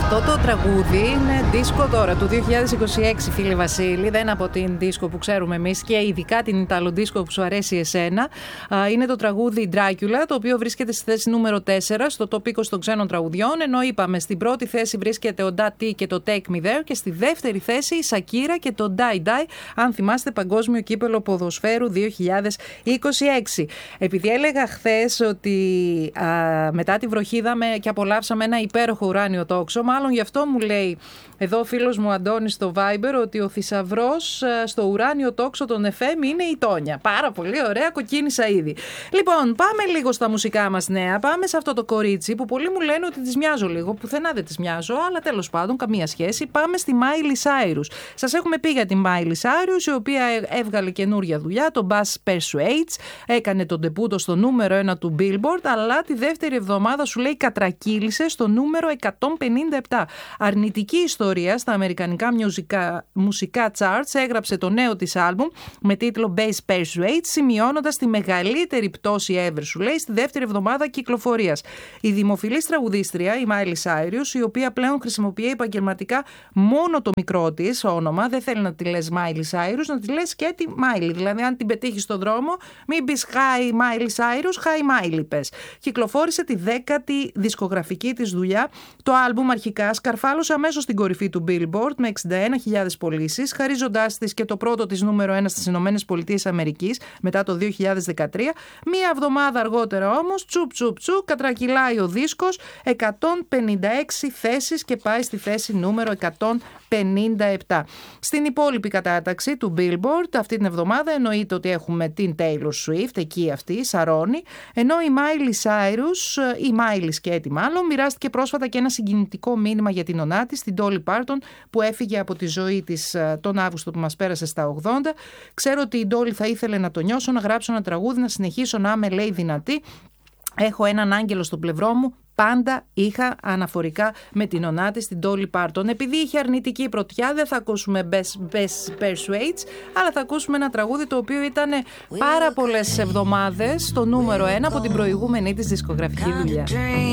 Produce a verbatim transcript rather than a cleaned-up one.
Αυτό το τραγούδι είναι δίσκο τώρα του δύο χιλιάδες είκοσι έξι, φίλε Βασίλη. Δεν από την δίσκο που ξέρουμε εμείς και ειδικά την Ιταλοντίσκο που σου αρέσει εσένα. Είναι το τραγούδι Dracula, το οποίο βρίσκεται στη θέση νούμερο τέσσερα στο top είκοσι των ξένων τραγουδιών. Ενώ είπαμε στην πρώτη θέση βρίσκεται ο Dati και το Take Me There και στη δεύτερη θέση η Shakira και το Die Die. Αν θυμάστε, παγκόσμιο κύπελο ποδοσφαίρου δύο χιλιάδες είκοσι έξι. Επειδή έλεγα χθες ότι α, μετά τη βροχή είδαμε και απολαύσαμε ένα υπέροχο ουράνιο τόξο, μάλλον γι' αυτό μου λέει εδώ ο φίλος μου Αντώνης στο Viber ότι ο θησαυρός στο ουράνιο τόξο των εφ εμ είναι η Τόνια. Πάρα πολύ ωραία, κοκκίνησα ήδη. Λοιπόν, πάμε λίγο στα μουσικά μας νέα. Πάμε σε αυτό το κορίτσι που πολλοί μου λένε ότι τις μοιάζω λίγο. Πουθενά δεν τις μοιάζω, αλλά τέλος πάντων καμία σχέση. Πάμε στη Miley Cyrus. Σας έχουμε πει για την Miley Cyrus, η οποία έβγαλε καινούρια δουλειά, το Bass Persuades. Έκανε τον ντεμπούτο στο νούμερο ένα του Billboard, αλλά τη δεύτερη εβδομάδα σου λέει κατρακύλησε στο νούμερο εκατόν πενήντα επτά. Αρνητική ιστορία στα αμερικανικά μουσικά, μουσικά charts, έγραψε το νέο της άλμπουμ με τίτλο Bass Persuades, σημειώνοντας τη μεγαλύτερη πτώση ever, σου λέει, στη δεύτερη εβδομάδα κυκλοφορίας. Η δημοφιλής τραγουδίστρια, η Miley Cyrus, η οποία πλέον χρησιμοποιεί επαγγελματικά μόνο το μικρό της όνομα, δεν θέλει να τη λες Miley Cyrus, να τη λες και τη Miley. Δηλαδή, αν την πετύχεις στον δρόμο, μην πεις Hi Miley Cyrus, Hi Miley πες. Κυκλοφόρησε τη δέκατη δισκογραφική της δουλειά. Το άλμπουμ αρχικά σκαρφάλωσε αμέσως στην κορυφή του Billboard με εξήντα ένα χιλιάδες πωλήσεις, χαρίζοντάς της και το πρώτο της νούμερο ένα στις Ηνωμένες Πολιτείες Αμερικής μετά το δύο χιλιάδες δεκατρία. Μία εβδομάδα αργότερα όμως, τσουπ τσουπ τσουπ, κατρακυλάει ο δίσκος εκατόν πενήντα έξι θέσεις και πάει στη θέση νούμερο εκατόν πενήντα επτά. Στην υπόλοιπη κατάταξη του Billboard αυτή την εβδομάδα εννοείται ότι έχουμε την Taylor Swift, εκεί αυτή, σαρώνει, ενώ η Miley Cyrus, η Miley Σκέτη μάλλον, μοιράστηκε πρόσφατα και ένα συγκινητικό μήνυμα για την ονά της, την Dolly Parton, που έφυγε από τη ζωή της τον Αύγουστο που μας πέρασε στα ογδόντα. Ξέρω ότι η Dolly θα ήθελε να το νιώσω, να γράψω ένα τραγούδι, να συνεχίσω να είμαι, λέει, δυνατή. Έχω έναν άγγελο στο πλευρό μου. Πάντα είχα αναφορικά με την ονά της, την Dolly Parton. Επειδή είχε αρνητική πρωτιά, δεν θα ακούσουμε Best, Best Persuades, αλλά θα ακούσουμε ένα τραγούδι το οποίο ήταν πάρα πολλές εβδομάδες στο νούμερο ένα από την προηγούμενη της δισκογραφική δουλειά.